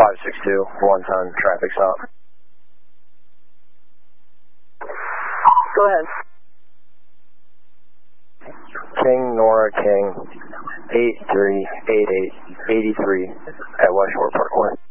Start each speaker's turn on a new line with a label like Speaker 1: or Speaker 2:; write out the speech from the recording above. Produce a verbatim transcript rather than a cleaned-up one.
Speaker 1: five six two, one ton traffic stop.
Speaker 2: Go ahead.
Speaker 1: King Nora King, eight three eight eight eighty three at West Shore Parkway.